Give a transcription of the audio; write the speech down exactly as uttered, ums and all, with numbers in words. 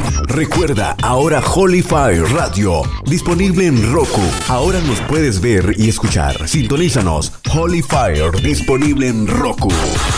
Recuerda, ahora Holy Fire Radio, disponible en Roku. Ahora nos puedes ver y escuchar. Sintonízanos. Holy Fire, disponible en Roku.